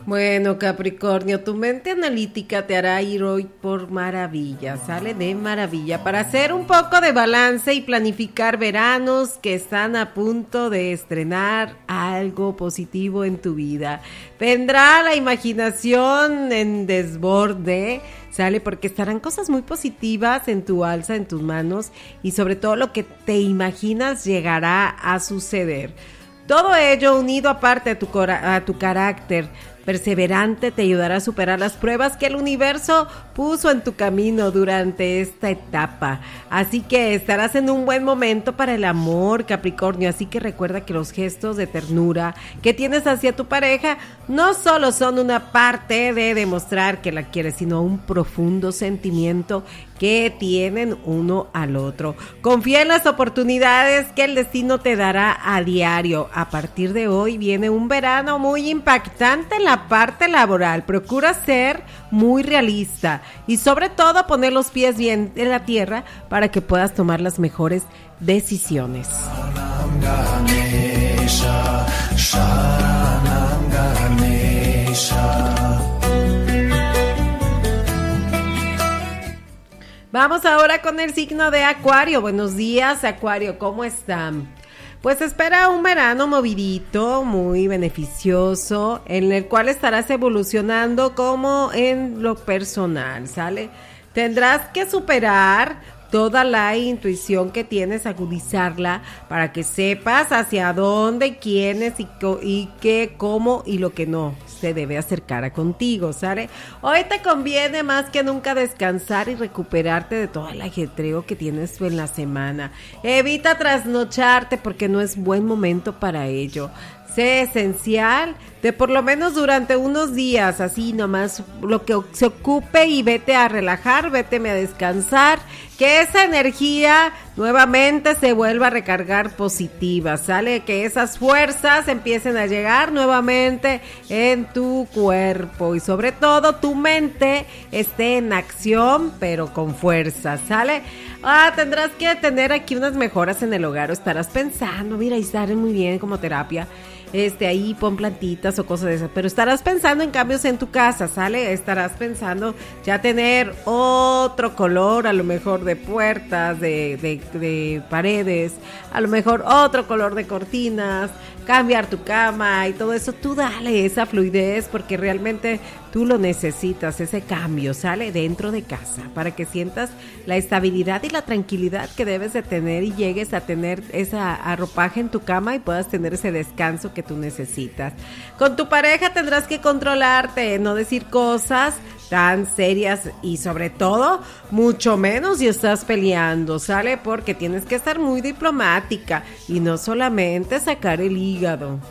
Bueno, Capricornio, tu mente analítica te hará ir hoy por maravilla, sale de maravilla, para hacer un poco de balance y planificar veranos que están a punto de estrenar algo positivo en tu vida. Vendrá la imaginación en desborde, sale porque estarán cosas muy positivas en tu alza, en tus manos, y sobre todo lo que te imaginas llegará a suceder. Todo ello unido aparte a tu carácter perseverante te ayudará a superar las pruebas que el universo puso en tu camino durante esta etapa. Así que estarás en un buen momento para el amor, Capricornio. Así que recuerda que los gestos de ternura que tienes hacia tu pareja no solo son una parte de demostrar que la quieres, sino un profundo sentimiento que tienen uno al otro. Confía en las oportunidades que el destino te dará a diario. A partir de hoy viene un verano muy impactante en la parte laboral. Procura ser muy realista y sobre todo poner los pies bien en la tierra para que puedas tomar las mejores decisiones. Vamos ahora con el signo de Acuario. Buenos días, Acuario, ¿cómo están? Pues espera un verano movidito, muy beneficioso, en el cual estarás evolucionando como en lo personal, ¿sale? Tendrás que superar toda la intuición que tienes, agudizarla para que sepas hacia dónde, quiénes y qué, cómo y lo que no se debe acercar a contigo, ¿sale? Hoy te conviene más que nunca descansar y recuperarte de todo el ajetreo que tienes en la semana. Evita trasnocharte porque no es buen momento para ello. Sé esencial de por lo menos durante unos días, así nomás lo que se ocupe, y vete a relajar, vete a descansar, que esa energía nuevamente se vuelva a recargar positiva, ¿sale? Que esas fuerzas empiecen a llegar nuevamente en tu cuerpo y sobre todo tu mente esté en acción pero con fuerza, ¿sale? Tendrás que tener aquí unas mejoras en el hogar o estarás pensando, mira, y sale muy bien como terapia. Ahí pon plantitas o cosas de esas, pero estarás pensando en cambios en tu casa, ¿sale? Estarás pensando ya tener otro color, a lo mejor de puertas, de paredes, a lo mejor otro color de cortinas, cambiar tu cama y todo eso. Tú dale esa fluidez porque realmente tú lo necesitas, ese cambio, ¿sale? Dentro de casa, para que sientas la estabilidad y la tranquilidad que debes de tener y llegues a tener esa arropaje en tu cama y puedas tener ese descanso que tú necesitas. Con tu pareja tendrás que controlarte, no decir cosas tan serias y sobre todo mucho menos si estás peleando, ¿sale? Porque tienes que estar muy diplomática y no solamente sacar el hígado,